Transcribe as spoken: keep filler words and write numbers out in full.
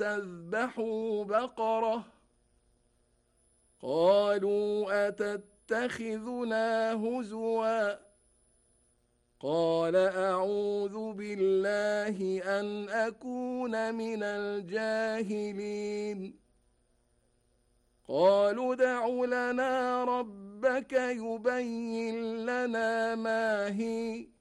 تذبحوا بقرة قالوا أتتخذنا هزوا قال أعوذ بالله أن أكون من الجاهلين قالوا ادع لنا ربك يبين لنا ما هي